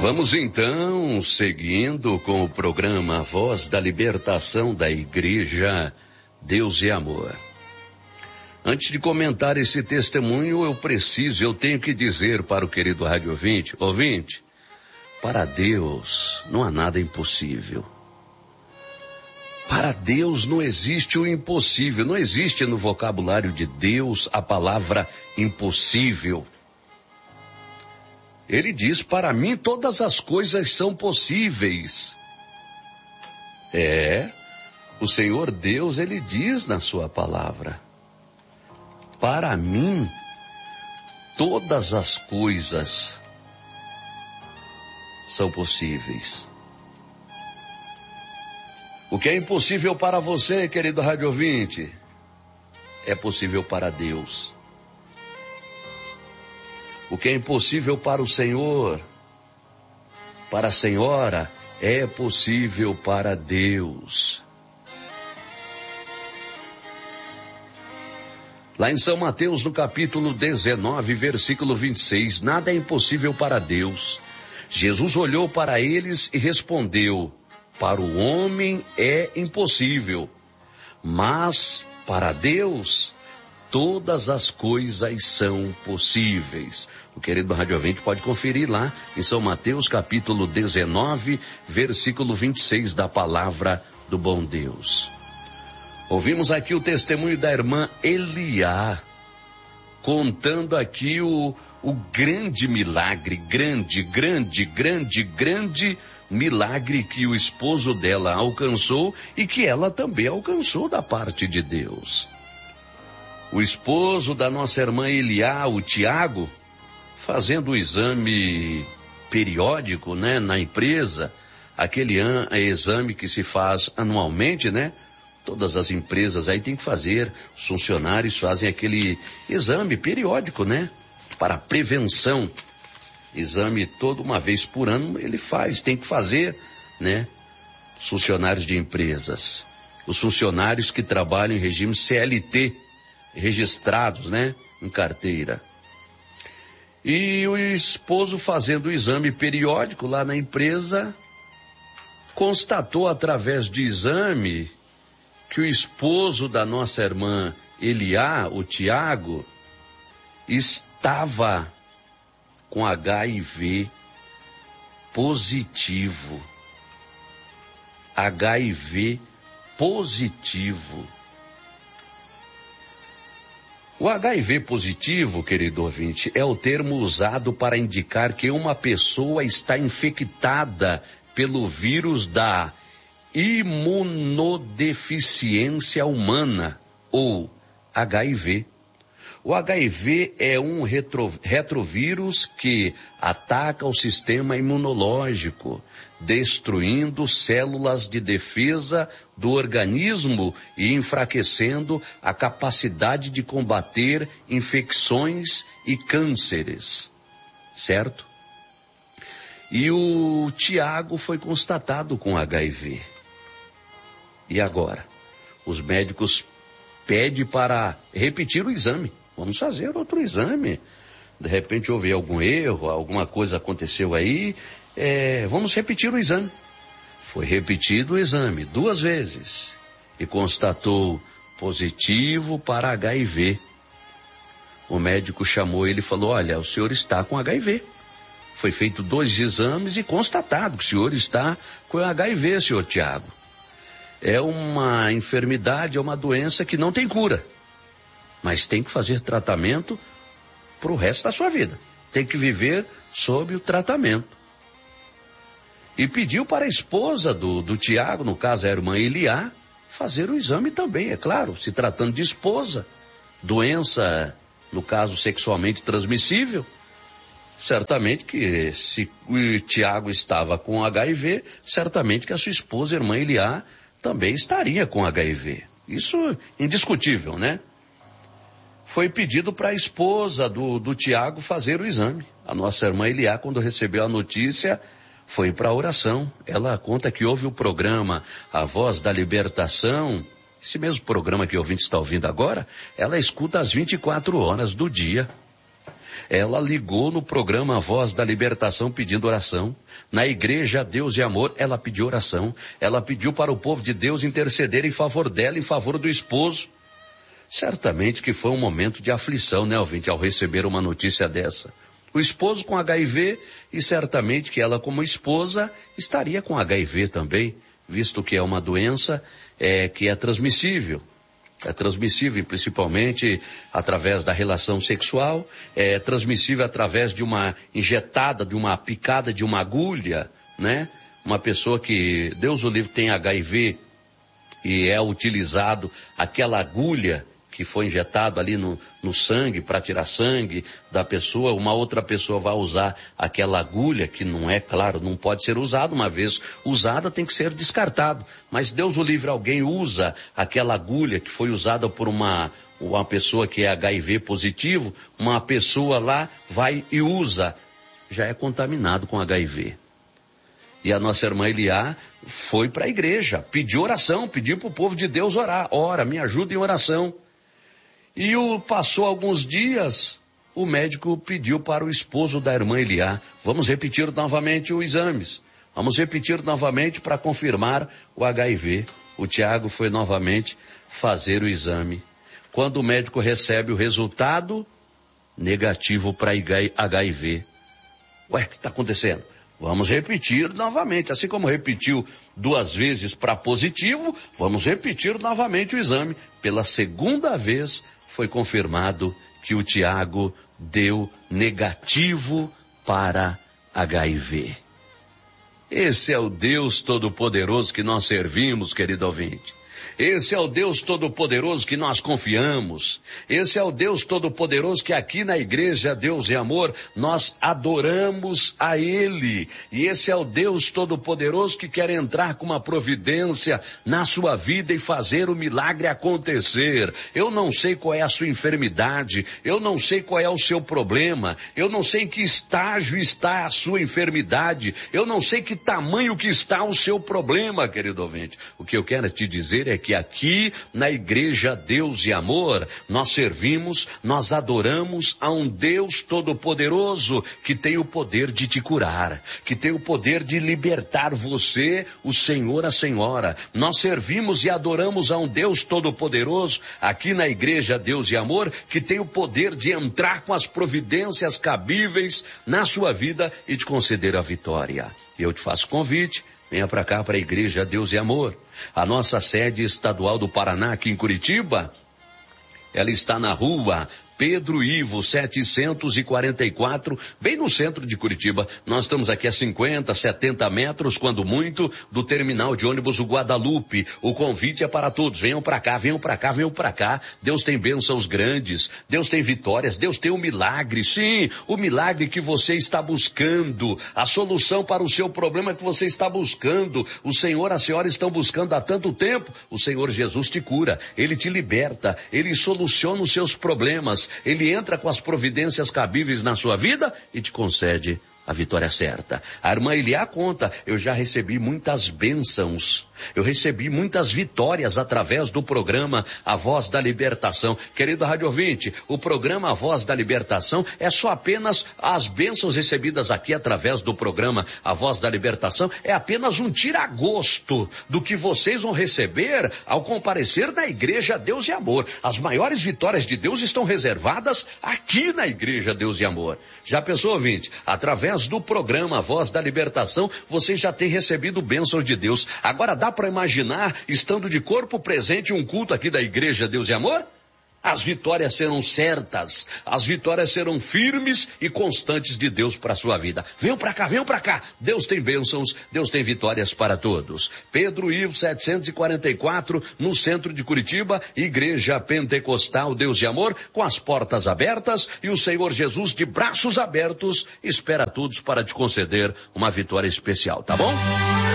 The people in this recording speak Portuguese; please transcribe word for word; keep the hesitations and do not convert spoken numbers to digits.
Vamos então, seguindo com o programa Voz da Libertação da Igreja Deus e Amor. Antes de comentar esse testemunho, eu preciso, eu tenho que dizer para o querido rádio ouvinte, ouvinte, para Deus não há nada impossível. Para Deus não existe o impossível, não existe no vocabulário de Deus a palavra impossível. Ele diz, para mim todas as coisas são possíveis. É, o Senhor Deus, Ele diz na sua palavra, para mim todas as coisas são possíveis. O que é impossível para você, querido rádio ouvinte, é possível para Deus. O que é impossível para o Senhor, para a Senhora, é possível para Deus. Lá em São Mateus, no capítulo dezenove, versículo vinte e seis, nada é impossível para Deus. Jesus olhou para eles e respondeu, para o homem é impossível, mas para Deus todas as coisas são possíveis. O querido rádio ouvinte pode conferir lá em São Mateus capítulo dezenove, versículo vinte e seis da palavra do bom Deus. Ouvimos aqui o testemunho da irmã Eliá, contando aqui o, o grande milagre, grande, grande, grande, grande milagre que o esposo dela alcançou e que ela também alcançou da parte de Deus. O esposo da nossa irmã Eliá, o Tiago, fazendo o exame periódico, né, na empresa, aquele an, exame que se faz anualmente, né? Todas as empresas aí tem que fazer, os funcionários fazem aquele exame periódico, né? Para prevenção. Exame toda uma vez por ano ele faz, tem que fazer, né? Os funcionários de empresas. Os funcionários que trabalham em regime C L T, registrados, né, em carteira. E o esposo, fazendo o exame periódico lá na empresa, constatou através de exame que o esposo da nossa irmã Eliá, o Tiago, estava com H I V positivo. H I V positivo. O H I V positivo, querido ouvinte, é o termo usado para indicar que uma pessoa está infectada pelo vírus da imunodeficiência humana, ou H I V. O H I V é um retro, retrovírus que ataca o sistema imunológico, destruindo células de defesa do organismo e enfraquecendo a capacidade de combater infecções e cânceres, certo? E o Tiago foi constatado com H I V. E agora? Os médicos pedem para repetir o exame. Vamos fazer outro exame. De repente houve algum erro, alguma coisa aconteceu aí, é, vamos repetir o exame. Foi repetido o exame duas vezes e constatou positivo para H I V. O médico chamou ele e falou, olha, o senhor está com H I V. Foi feito dois exames e constatado que o senhor está com H I V, senhor Tiago. É uma enfermidade, é uma doença que não tem cura, mas tem que fazer tratamento para o resto da sua vida. Tem que viver sob o tratamento. E pediu para a esposa do, do Tiago, no caso a irmã Eliá, fazer o exame também, é claro, se tratando de esposa, doença, no caso sexualmente transmissível, certamente que se o Tiago estava com H I V, certamente que a sua esposa, a irmã Eliá, também estaria com H I V. Isso indiscutível, né? Foi pedido para a esposa do, do Tiago fazer o exame. A nossa irmã Eliá, quando recebeu a notícia, foi para a oração. Ela conta que houve o programa A Voz da Libertação, esse mesmo programa que o ouvinte está ouvindo agora, ela escuta às vinte e quatro horas do dia. Ela ligou no programa Voz da Libertação pedindo oração. Na igreja Deus e Amor, ela pediu oração. Ela pediu para o povo de Deus interceder em favor dela, em favor do esposo. Certamente que foi um momento de aflição, né, ouvinte, ao receber uma notícia dessa. O esposo com H I V e certamente que ela como esposa estaria com H I V também, visto que é uma doença é, que é transmissível. É transmissível principalmente através da relação sexual, é transmissível através de uma injetada, de uma picada de uma agulha, né? Uma pessoa que, Deus o livre, tem H I V e é utilizado aquela agulha que foi injetado ali no, no sangue, para tirar sangue da pessoa, uma outra pessoa vai usar aquela agulha, que não é, claro, não pode ser usada, uma vez usada tem que ser descartado. Mas Deus o livre, alguém usa aquela agulha que foi usada por uma, uma pessoa que é H I V positivo, uma pessoa lá vai e usa, já é contaminado com H I V. E a nossa irmã Eliá foi para a igreja, pediu oração, pediu para o povo de Deus orar, ora, me ajuda em oração. E o, passou alguns dias, o médico pediu para o esposo da irmã Eliá, vamos repetir novamente os exames, vamos repetir novamente para confirmar o H I V. O Tiago foi novamente fazer o exame. Quando o médico recebe o resultado, negativo para H I V. Ué, o que está acontecendo? Vamos repetir novamente, assim como repetiu duas vezes para positivo, vamos repetir novamente o exame. Pela segunda vez foi confirmado que o Tiago deu negativo para H I V. Esse é o Deus Todo-Poderoso que nós servimos, querido ouvinte. Esse é o Deus Todo-Poderoso que nós confiamos. Esse é o Deus Todo-Poderoso que aqui na igreja Deus e Amor nós adoramos a Ele. E esse é o Deus Todo-Poderoso que quer entrar com uma providência na sua vida e fazer o milagre acontecer. Eu não sei qual é a sua enfermidade, eu não sei qual é o seu problema, eu não sei em que estágio está a sua enfermidade, eu não sei que tamanho que está o seu problema, querido ouvinte. O que eu quero te dizer é que aqui na igreja Deus e Amor, nós servimos, nós adoramos a um Deus Todo-Poderoso que tem o poder de te curar, que tem o poder de libertar você, o Senhor, a Senhora. Nós servimos e adoramos a um Deus Todo-Poderoso aqui na igreja Deus e Amor, que tem o poder de entrar com as providências cabíveis na sua vida e te conceder a vitória. Eu te faço convite, venha para cá, para a igreja Deus e Amor. A nossa sede estadual do Paraná, aqui em Curitiba, ela está na rua Pedro Ivo, setecentos e quarenta e quatro, bem no centro de Curitiba. Nós estamos aqui a cinquenta, setenta metros, quando muito, do terminal de ônibus o Guadalupe. O convite é para todos, venham para cá, venham para cá, venham para cá. Deus tem bênçãos grandes, Deus tem vitórias, Deus tem um milagre, sim, o milagre que você está buscando, a solução para o seu problema que você está buscando. O Senhor, a Senhora estão buscando há tanto tempo. O Senhor Jesus te cura, Ele te liberta, Ele soluciona os seus problemas. Ele entra com as providências cabíveis na sua vida e te concede a vitória certa. A irmã Eliá conta, eu já recebi muitas bênçãos, eu recebi muitas vitórias através do programa A Voz da Libertação. Querido rádio ouvinte, o programa A Voz da Libertação é só apenas as bênçãos recebidas aqui através do programa A Voz da Libertação, é apenas um tira-gosto do que vocês vão receber ao comparecer na igreja Deus e Amor. As maiores vitórias de Deus estão reservadas aqui na igreja Deus e Amor. Já pensou, ouvinte? Através do programa A Voz da Libertação, você já tem recebido bênçãos de Deus. Agora dá para imaginar, estando de corpo presente em um culto aqui da igreja Deus e Amor? As vitórias serão certas, as vitórias serão firmes e constantes de Deus para a sua vida. Venham para cá, venham para cá. Deus tem bênçãos, Deus tem vitórias para todos. Pedro Ivo, setecentos e quarenta e quatro, no centro de Curitiba, Igreja Pentecostal Deus e Amor, com as portas abertas e o Senhor Jesus de braços abertos espera todos para te conceder uma vitória especial, tá bom?